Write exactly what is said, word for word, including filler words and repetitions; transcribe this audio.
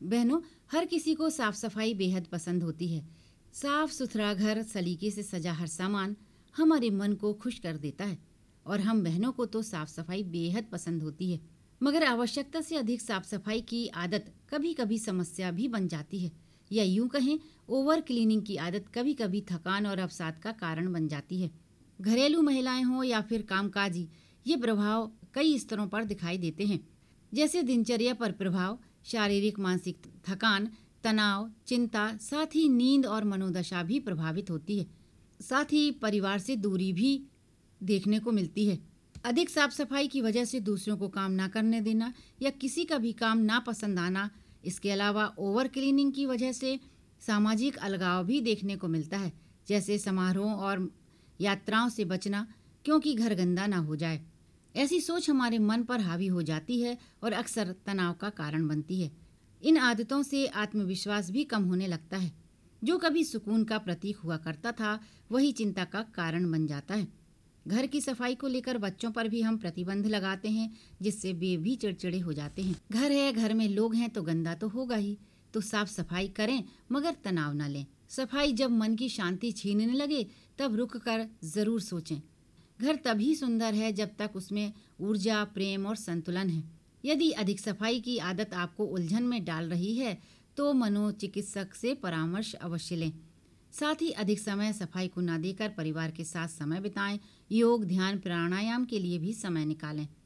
बहनों, हर किसी को साफ सफाई बेहद पसंद होती है। साफ सुथरा घर, सलीके से सजा हर सामान हमारे मन को खुश कर देता है और हम बहनों को तो साफ सफाई बेहद पसंद होती है। मगर आवश्यकता से अधिक साफ सफाई की आदत कभी कभी समस्या भी बन जाती है, या यूं कहें ओवर क्लीनिंग की आदत कभी कभी थकान और अवसाद का कारण बन जाती है। घरेलू महिलाएं हों या फिर कामकाजी, ये प्रभाव कई स्तरों पर दिखाई देते हैं, जैसे दिनचर्या पर प्रभाव, शारीरिक मानसिक थकान, तनाव, चिंता, साथ ही नींद और मनोदशा भी प्रभावित होती है। साथ ही परिवार से दूरी भी देखने को मिलती है। अधिक साफ सफाई की वजह से दूसरों को काम ना करने देना या किसी का भी काम ना पसंद आना, इसके अलावा ओवर क्लीनिंग की वजह से सामाजिक अलगाव भी देखने को मिलता है, जैसे समारोह और यात्राओं से बचना क्योंकि घर गंदा ना हो जाए। ऐसी सोच हमारे मन पर हावी हो जाती है और अक्सर तनाव का कारण बनती है। इन आदतों से आत्मविश्वास भी कम होने लगता है। जो कभी सुकून का प्रतीक हुआ करता था, वही चिंता का कारण बन जाता है। घर की सफाई को लेकर बच्चों पर भी हम प्रतिबंध लगाते हैं, जिससे वे भी चिड़चिड़े हो जाते हैं। घर है, घर में लोग हैं तो गंदा तो होगा ही, तो साफ सफाई करें मगर तनाव न लें। सफाई जब मन की शांति छीनने लगे तब रुक कर जरूर सोचें। घर तभी सुंदर है जब तक उसमें ऊर्जा, प्रेम और संतुलन है। यदि अधिक सफाई की आदत आपको उलझन में डाल रही है तो मनोचिकित्सक से परामर्श अवश्य लें। साथ ही अधिक समय सफाई को न देकर परिवार के साथ समय बिताएं। योग, ध्यान, प्राणायाम के लिए भी समय निकालें।